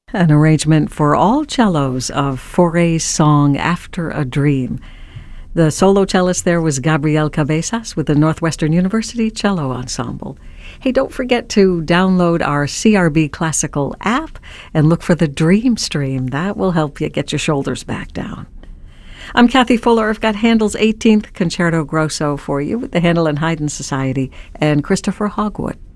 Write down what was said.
An arrangement for all cellos of Fauré's song After a Dream. The solo cellist there was Gabriel Cabezas with the Northwestern University Cello Ensemble. Hey, don't forget to download our CRB Classical app and look for the Dream Stream. That will help you get your shoulders back down. I'm Kathy Fuller. I've got Handel's 18th Concerto Grosso for you with the Handel and Haydn Society and Christopher Hogwood.